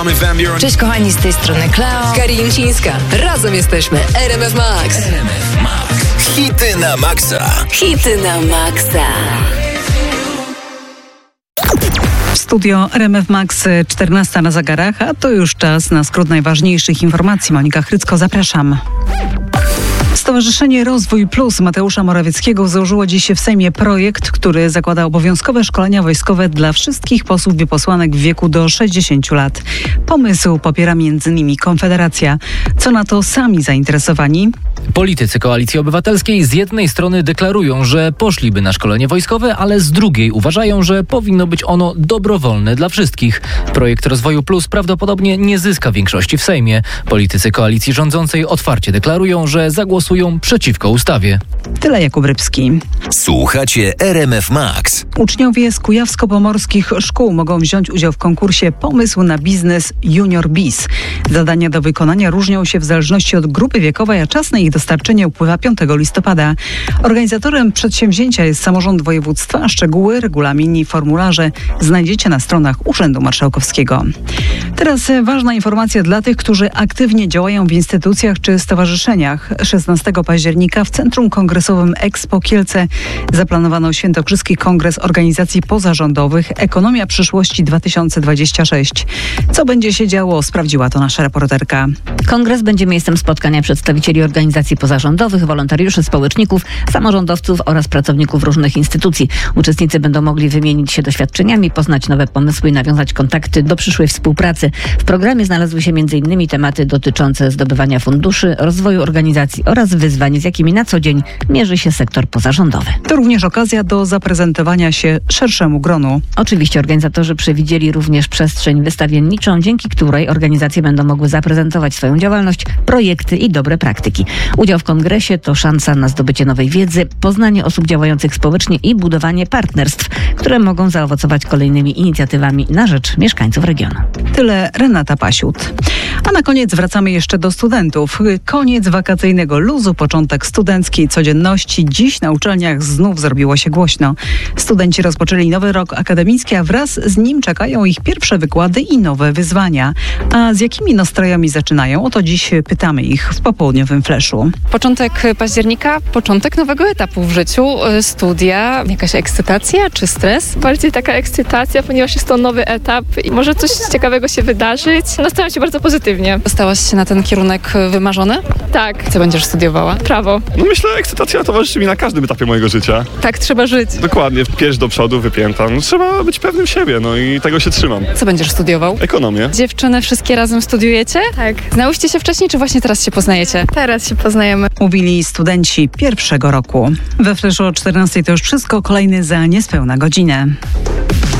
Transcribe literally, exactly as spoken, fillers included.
Mamy Van Buren. Cześć kochani, z tej strony Kleo, Karin Cińska. Razem jesteśmy R M F Max. R M F Max. Hity na maksa. Hity na maksa. Studio R M F Max, czternasta na zegarach, a to już czas na skrót najważniejszych informacji. Monika Chrycko, zapraszam. Stowarzyszenie Rozwój Plus Mateusza Morawieckiego złożyło dziś w Sejmie projekt, który zakłada obowiązkowe szkolenia wojskowe dla wszystkich posłów i posłanek w wieku do sześćdziesięciu lat. Pomysł popiera między innymi Konfederacja. Co na to sami zainteresowani? Politycy Koalicji Obywatelskiej z jednej strony deklarują, że poszliby na szkolenie wojskowe, ale z drugiej uważają, że powinno być ono dobrowolne dla wszystkich. Projekt Rozwoju Plus prawdopodobnie nie zyska większości w Sejmie. Politycy koalicji rządzącej otwarcie deklarują, że zagłosują przeciwko ustawie. Tyle Jakub Rybski. Słuchacie R M F Max. Uczniowie z kujawsko-pomorskich szkół mogą wziąć udział w konkursie Pomysł na biznes Junior Biz. Zadania do wykonania różnią się w zależności od grupy wiekowej, a czas na ich dostarczenie upływa piątego listopada. Organizatorem przedsięwzięcia jest samorząd województwa, a szczegóły, regulamin i formularze znajdziecie na stronach Urzędu Marszałkowskiego. Teraz ważna informacja dla tych, którzy aktywnie działają w instytucjach czy stowarzyszeniach. szesnastego października w Centrum Kongresowym Expo Kielce zaplanowano Świętokrzyski Kongres Organizacji Pozarządowych Ekonomia Przyszłości dwa tysiące dwudziesty szósty. Co będzie się działo, sprawdziła to nasza reporterka. Kongres będzie miejscem spotkania przedstawicieli organizacji pozarządowych, wolontariuszy, społeczników, samorządowców oraz pracowników różnych instytucji. Uczestnicy będą mogli wymienić się doświadczeniami, poznać nowe pomysły i nawiązać kontakty do przyszłej współpracy. W programie znalazły się między innymi tematy dotyczące zdobywania funduszy, rozwoju organizacji oraz wyzwań, z jakimi na co dzień mierzy się sektor pozarządowy. To również okazja do zaprezentowania się szerszemu gronu. Oczywiście organizatorzy przewidzieli również przestrzeń wystawienniczą, dzięki której organizacje będą mogły zaprezentować swoją działalność, projekty i dobre praktyki. Udział w kongresie to szansa na zdobycie nowej wiedzy, poznanie osób działających społecznie i budowanie partnerstw, które mogą zaowocować kolejnymi inicjatywami na rzecz mieszkańców regionu. Tyle Renata Pasiut. A na koniec wracamy jeszcze do studentów. Koniec wakacyjnego luzu, początek studenckiej codzienności. Dziś na uczelniach znów zrobiło się głośno. Studenci rozpoczęli nowy rok akademicki, a wraz z nim czekają ich pierwsze wykłady i nowe wyzwania. A z jakimi nastrojami zaczynają? O to dziś pytamy ich w popołudniowym fleszu. Początek października, początek nowego etapu w życiu, studia, jakaś ekscytacja czy stres? Bardziej taka ekscytacja, ponieważ jest to nowy etap i może coś ciekawego się wydarzyć. Nastawiam się bardzo pozytywnie. Stałaś się na ten kierunek wymarzony? Tak. Co będziesz studiowała? Prawo. No myślę, że ekscytacja towarzyszy mi na każdym etapie mojego życia. Tak trzeba żyć. Dokładnie, pierś do przodu, wypięta. No, trzeba być pewnym siebie, no i tego się trzymam. Co będziesz studiował? Ekonomię. Dziewczyny wszystkie razem studiujecie? Tak. Znałyście się wcześniej, czy właśnie teraz się poznajecie? Teraz się poznajemy. Mówili studenci pierwszego roku. We fleszu o czternastej to już wszystko, kolejny za niespełna godzinę.